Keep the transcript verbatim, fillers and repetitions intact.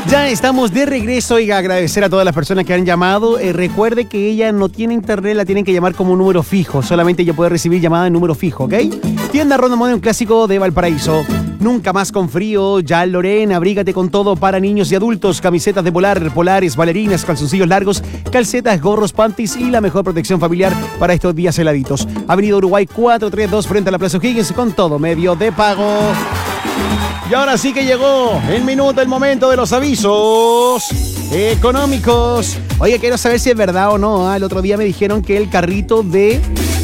Ya estamos de regreso y agradecer a todas las personas que han llamado. Eh, recuerde que ella no tiene internet, la tienen que llamar como un número fijo. Solamente ella puede recibir llamada en número fijo, ¿ok? Tienda Ronda Moda, un clásico de Valparaíso. Nunca más con frío. Ya Lorena, abrígate con todo para niños y adultos. Camisetas de polar, polares, bailarinas, calzoncillos largos, calcetas, gorros, panties y la mejor protección familiar para estos días heladitos. Avenida Uruguay cuatrocientos treinta y dos frente a la Plaza O'Higgins con todo medio de pago. Y ahora sí que llegó el minuto, el momento de los avisos económicos. Oye, quiero saber si es verdad o no. ¿eh? El otro día me dijeron que el carrito de